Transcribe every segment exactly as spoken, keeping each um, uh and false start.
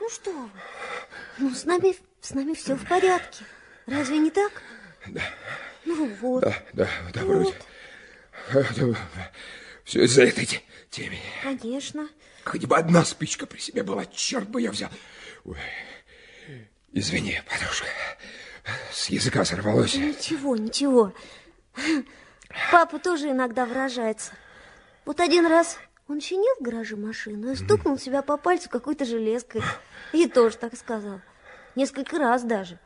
Ну что вы? Ну, с нами, с нами все в порядке. Разве не так? Да. Ну вот. Да, да, да, вот. вроде. Все из-за этой темы. Конечно. Хоть бы одна спичка при себе была, черт бы я взял. Ой. Извини, подружка. С языка сорвалось. Ничего, ничего. Папа тоже иногда выражается. Вот один раз он чинил в гараже машину и стукнул себя по пальцу какой-то железкой. И тоже так сказал. Несколько раз даже.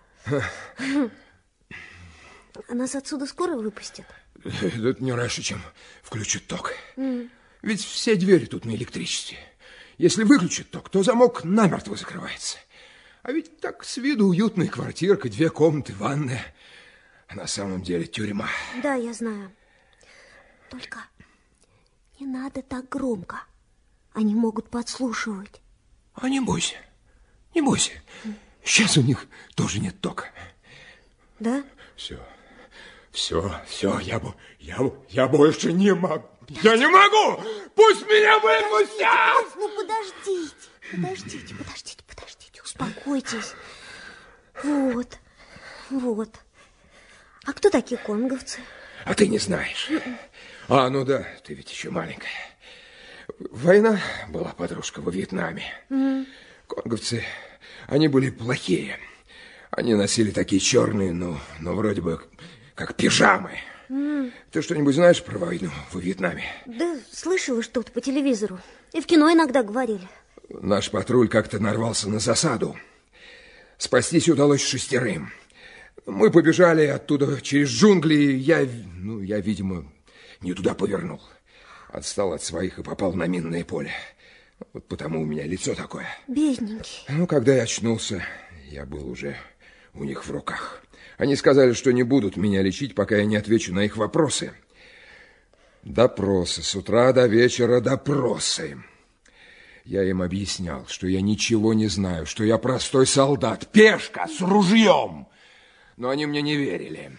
А нас отсюда скоро выпустят? Это не раньше, чем включат ток. Mm. Ведь все двери тут на электричестве. Если выключат ток, то замок намертво закрывается. А ведь так с виду уютная квартирка, две комнаты, ванная. А на самом деле тюрьма. Да, я знаю. Только не надо так громко. Они могут подслушивать. А не бойся, не бойся. Сейчас у них тоже нет тока. Да? Все, все, все, я, я, я больше не могу. Я не могу! Пусть меня выпустят! Ну, подождите, подождите, подождите, подождите, успокойтесь. Вот, вот. А кто такие конговцы? А ты не знаешь. А, ну да, ты ведь еще маленькая. Война была, подружка, во Вьетнаме. Mm. Конговцы, они были плохие. Они носили такие черные, ну, ну вроде бы, как пижамы. Mm. Ты что-нибудь знаешь про войну во Вьетнаме? Да, слышала что-то по телевизору. И в кино иногда говорили. Наш патруль как-то нарвался на засаду. Спастись удалось шестерым. Мы побежали оттуда через джунгли. Я, ну, я, видимо, не туда повернул. Отстал от своих и попал на минное поле. Вот потому у меня лицо такое. Бедненький. Ну, когда я очнулся, я был уже у них в руках. Они сказали, что не будут меня лечить, пока я не отвечу на их вопросы. Допросы. С утра до вечера допросы. Я им объяснял, что я ничего не знаю, что я простой солдат, пешка с ружьем. Но они мне не верили.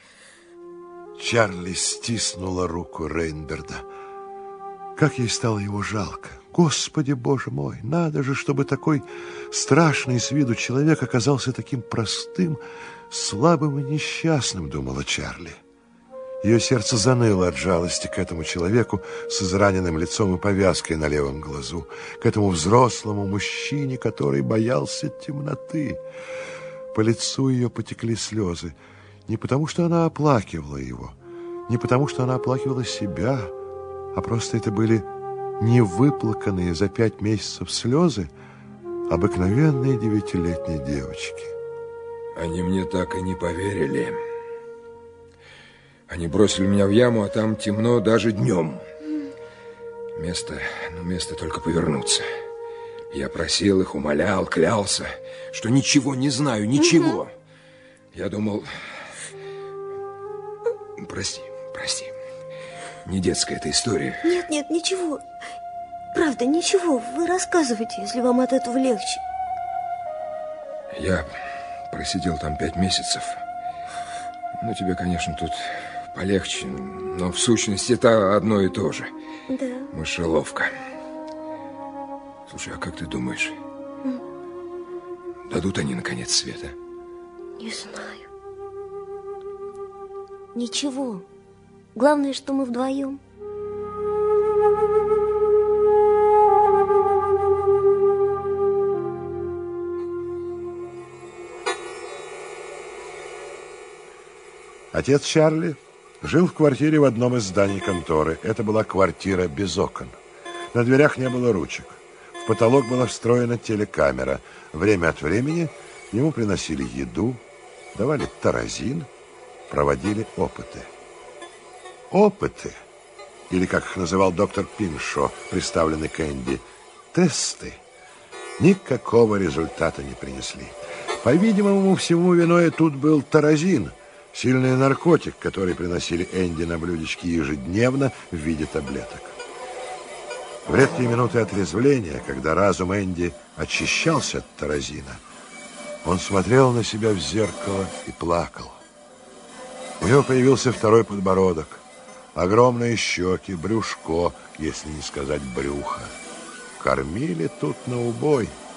Чарли стиснула руку Рейнберда. Как ей стало его жалко. Господи, Боже мой, надо же, чтобы такой страшный с виду человек оказался таким простым, слабым и несчастным, думала Чарли. Ее сердце заныло от жалости к этому человеку с израненным лицом и повязкой на левом глазу, к этому взрослому мужчине, который боялся темноты. По лицу ее потекли слезы, не потому что она оплакивала его, не потому что она оплакивала себя, а просто это были невыплаканные за пять месяцев слезы обыкновенной девятилетней девочки. Они мне так и не поверили. Они бросили меня в яму, а там темно даже днем. Место, ну, место только повернуться. Я просил их, умолял, клялся, что ничего не знаю, ничего. Угу. Я думал... Прости, прости. Не детская эта история. Нет, нет, ничего. Правда, ничего. Вы рассказывайте, если вам от этого легче. Я просидел там пять месяцев. Ну, тебе, конечно, тут полегче, но в сущности это одно и то же. Да. Мышеловка. Слушай, а как ты думаешь, mm. дадут они, наконец, света? Не знаю. Ничего. Главное, что мы вдвоем. Отец Чарли жил в квартире в одном из зданий конторы. Это была квартира без окон. На дверях не было ручек. В потолок была встроена телекамера. Время от времени ему приносили еду, давали таразин, проводили опыты. Опыты, или, как их называл доктор Пиншо, представленный к Энди, тесты, никакого результата не принесли. По-видимому, всему виной тут был таразин, сильный наркотик, который приносили Энди на блюдечке ежедневно в виде таблеток. В редкие минуты отрезвления, когда разум Энди очищался от таразина, он смотрел на себя в зеркало и плакал. У него появился второй подбородок, огромные щеки, брюшко, если не сказать брюхо. Кормили тут на убой.